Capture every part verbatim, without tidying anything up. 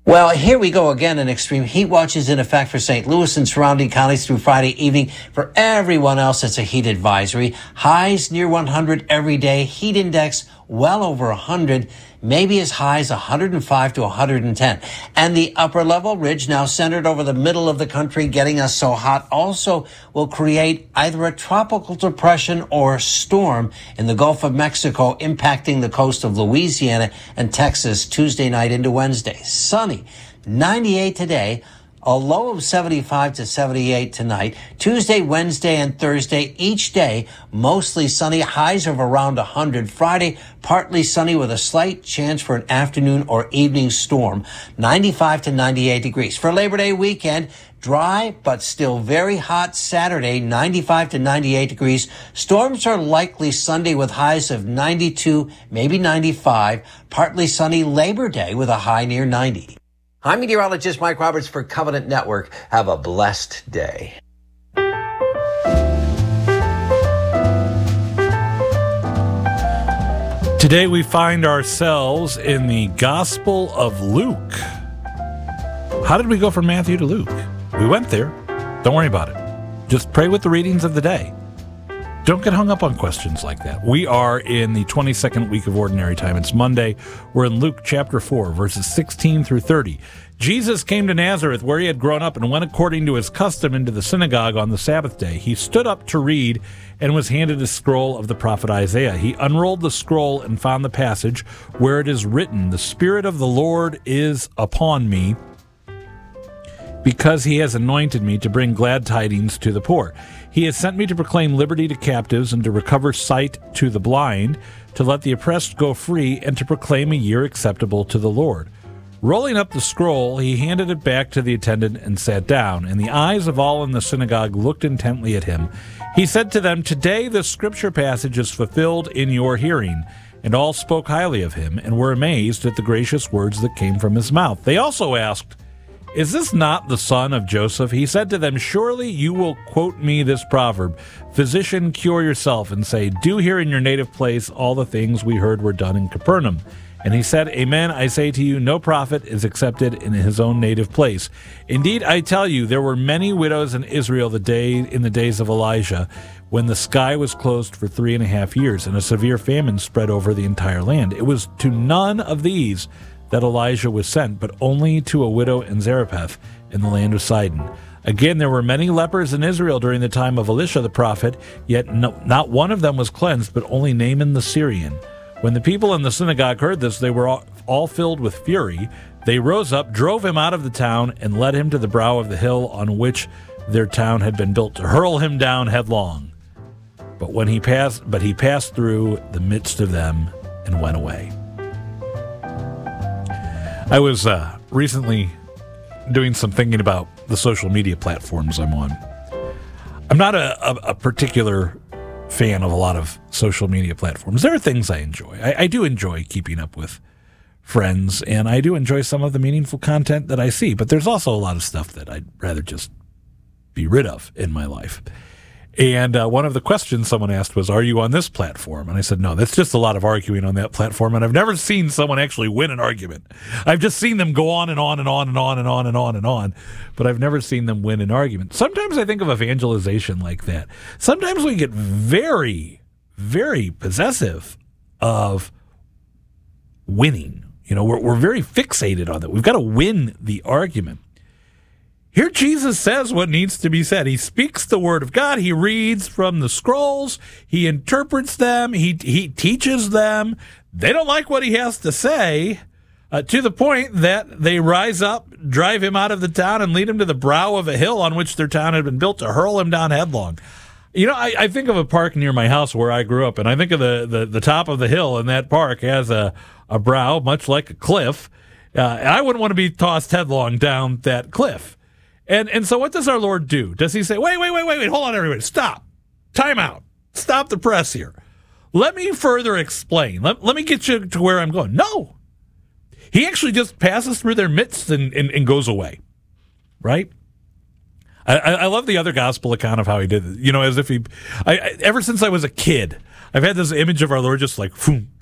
Well, here we go again. An extreme heat watch is in effect for Saint Louis and surrounding counties through Friday evening. For everyone else, it's a heat advisory. Highs near one hundred every day. Heat index well over one hundred, maybe as high as one hundred five to one hundred ten. And the upper level ridge, now centered over the middle of the country, getting us so hot, also will create either a tropical depression or a storm in the Gulf of Mexico, impacting the coast of Louisiana and Texas Tuesday night into Wednesday. Sunny, ninety-eight today. A low of seventy-five to seventy-eight tonight. Tuesday, Wednesday, and Thursday, each day, mostly sunny, highs of around one hundred. Friday, partly sunny with a slight chance for an afternoon or evening storm. ninety-five to ninety-eight degrees. For Labor Day weekend, dry but still very hot Saturday, ninety-five to ninety-eight degrees. Storms are likely Sunday with highs of ninety-two, maybe ninety-five. Partly sunny Labor Day with a high near ninety. I'm meteorologist Mike Roberts for Covenant Network. Have a blessed day. Today we find ourselves in the Gospel of Luke. How did we go from Matthew to Luke? We went there. Don't worry about it. Just pray with the readings of the day. Don't get hung up on questions like that. We are in the twenty-second week of Ordinary Time. It's Monday. We're in Luke chapter four, verses sixteen through thirty. Jesus came to Nazareth, where he had grown up, and went according to his custom into the synagogue on the Sabbath day. He stood up to read and was handed a scroll of the prophet Isaiah. He unrolled the scroll and found the passage where it is written, "The Spirit of the Lord is upon me, because he has anointed me to bring glad tidings to the poor. He has sent me to proclaim liberty to captives and to recover sight to the blind, to let the oppressed go free, and to proclaim a year acceptable to the Lord." Rolling up the scroll, he handed it back to the attendant and sat down, and the eyes of all in the synagogue looked intently at him. He said to them, "Today this scripture passage is fulfilled in your hearing." And all spoke highly of him and were amazed at the gracious words that came from his mouth. They also asked, "Is this not the son of Joseph?" He said to them, "Surely you will quote me this proverb, 'Physician, cure yourself,' and say, 'Do here in your native place all the things we heard were done in Capernaum.' And he said, 'Amen, I say to you, no prophet is accepted in his own native place. Indeed, I tell you, there were many widows in Israel the day in the days of Elijah, when the sky was closed for three and a half years, and a severe famine spread over the entire land. It was to none of these that Elijah was sent, but only to a widow in Zarephath in the land of Sidon. Again, there were many lepers in Israel during the time of Elisha the prophet, yet no, not one of them was cleansed, but only Naaman the Syrian. When the people in the synagogue heard this, they were all, all filled with fury. They rose up, drove him out of the town, and led him to the brow of the hill on which their town had been built, to hurl him down headlong. But when he passed, but he passed through the midst of them and went away." I was uh, recently doing some thinking about the social media platforms I'm on. I'm not a, a, a particular fan of a lot of social media platforms. There are things I enjoy. I, I do enjoy keeping up with friends, and I do enjoy some of the meaningful content that I see, but there's also a lot of stuff that I'd rather just be rid of in my life. And uh, one of the questions someone asked was, "Are you on this platform?" And I said, "No, that's just a lot of arguing on that platform." And I've never seen someone actually win an argument. I've just seen them go on and on and on and on and on and on and on, but I've never seen them win an argument. Sometimes I think of evangelization like that. Sometimes we get very, very possessive of winning. You know, we're, we're very fixated on that. We've got to win the argument. Here Jesus says what needs to be said. He speaks the word of God. He reads from the scrolls. He interprets them. He he teaches them. They don't like what he has to say, uh, to the point that they rise up, drive him out of the town, and lead him to the brow of a hill on which their town had been built, to hurl him down headlong. You know, I, I think of a park near my house where I grew up, and I think of the, the, the top of the hill, and that park has a, a brow, much like a cliff. Uh, and I wouldn't want to be tossed headlong down that cliff. And and so what does our Lord do? Does he say, wait, wait, wait, wait, wait, hold on, everybody, stop, time out, stop the press here. Let me further explain. Let, let me get you to where I'm going. No. He actually just passes through their midst and, and, and goes away, right? I, I love the other gospel account of how he did it. You know, as if he, I, I, ever since I was a kid, I've had this image of our Lord just like, boom,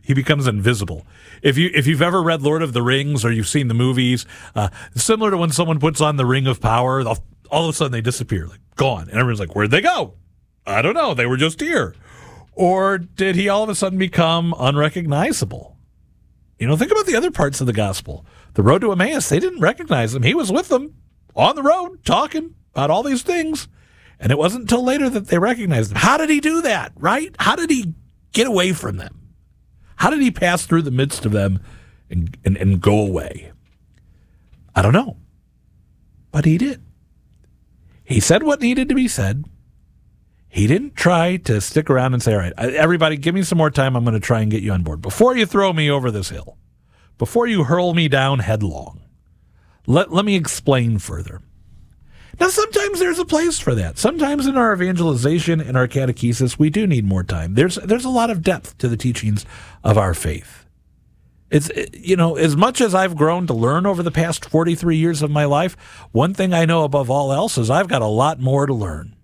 He becomes invisible. If you if you've ever read Lord of the Rings or you've seen the movies, uh, similar to when someone puts on the Ring of Power, all of a sudden they disappear, like gone, and everyone's like, "Where'd they go?" I don't know. They were just here. Or did he all of a sudden become unrecognizable? You know, think about the other parts of the gospel. The road to Emmaus, they didn't recognize him. He was with them on the road talking about all these things. And it wasn't until later that they recognized him. How did he do that, right? How did he get away from them? How did he pass through the midst of them and, and, and go away? I don't know. But he did. He said what needed to be said. He didn't try to stick around and say, all right, everybody, give me some more time. I'm going to try and get you on board. Before you throw me over this hill, before you hurl me down headlong, let, let me explain further. Now, sometimes there's a place for that. Sometimes in our evangelization and our catechesis, we do need more time. There's there's a lot of depth to the teachings of our faith. It's, you know, as much as I've grown to learn over the past forty-three years of my life, one thing I know above all else is I've got a lot more to learn.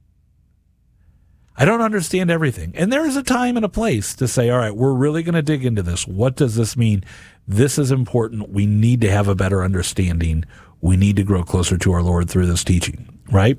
I don't understand everything. And there is a time and a place to say, all right, we're really going to dig into this. What does this mean? This is important. We need to have a better understanding. We need to grow closer to our Lord through this teaching, right?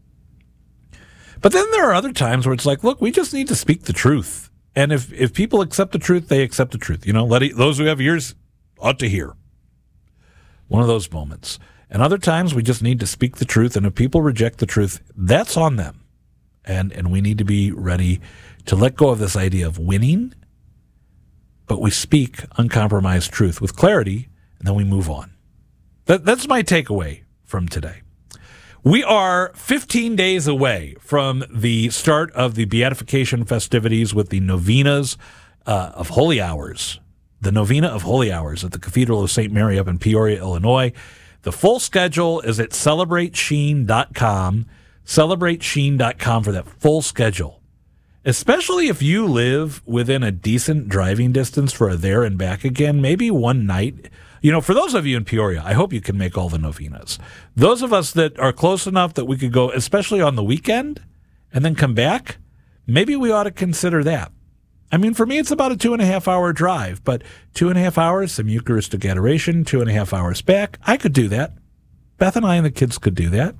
But then there are other times where it's like, look, we just need to speak the truth. And if, if people accept the truth, they accept the truth. You know, let it, those who have ears ought to hear. One of those moments. And other times we just need to speak the truth. And if people reject the truth, that's on them. And and we need to be ready to let go of this idea of winning, but we speak uncompromised truth with clarity, and then we move on. That, that's my takeaway from today. We are fifteen days away from the start of the beatification festivities with the novenas uh, of Holy Hours, the novena of Holy Hours at the Cathedral of Saint Mary up in Peoria, Illinois. The full schedule is at celebrate sheen dot com. celebrate sheen dot com for that full schedule, especially if you live within a decent driving distance for a there and back again, maybe one night. You know, for those of you in Peoria, I hope you can make all the novenas. Those of us that are close enough that we could go, especially on the weekend, and then come back, maybe we ought to consider that. I mean, for me, it's about a two and a half hour drive, but two and a half hours, some Eucharistic adoration, two and a half hours back, I could do that. Beth and I and the kids could do that.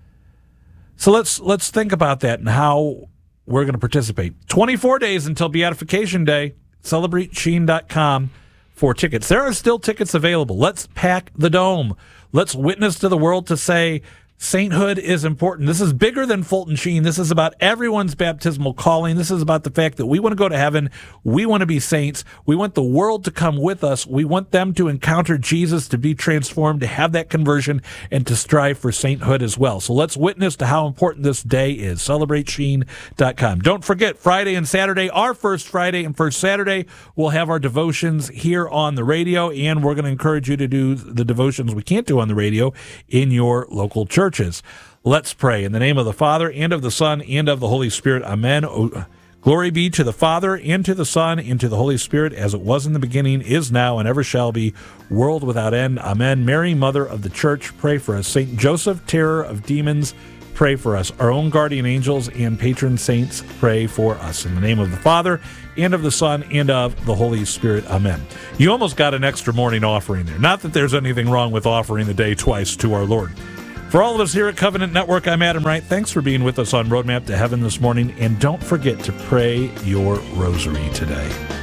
So let's let's think about that and how we're going to participate. twenty-four days until Beatification Day. celebrate sheen dot com for tickets. There are still tickets available. Let's pack the dome. Let's witness to the world to say sainthood is important. This is bigger than Fulton Sheen. This is about everyone's baptismal calling. This is about the fact that we want to go to heaven. We want to be saints. We want the world to come with us. We want them to encounter Jesus, to be transformed, to have that conversion, and to strive for sainthood as well. So let's witness to how important this day is. celebrate sheen dot com. Don't forget, Friday and Saturday, our first Friday and first Saturday, we'll have our devotions here on the radio, and we're going to encourage you to do the devotions we can't do on the radio in your local church. Let's pray. In the name of the Father, and of the Son, and of the Holy Spirit. Amen. Oh, glory be to the Father, and to the Son, and to the Holy Spirit, as it was in the beginning, is now, and ever shall be, world without end. Amen. Mary, Mother of the Church, pray for us. Saint Joseph, terror of demons, pray for us. Our own guardian angels and patron saints, pray for us. In the name of the Father, and of the Son, and of the Holy Spirit. Amen. You almost got an extra morning offering there. Not that there's anything wrong with offering the day twice to our Lord. For all of us here at Covenant Network, I'm Adam Wright. Thanks for being with us on Roadmap to Heaven this morning. And don't forget to pray your rosary today.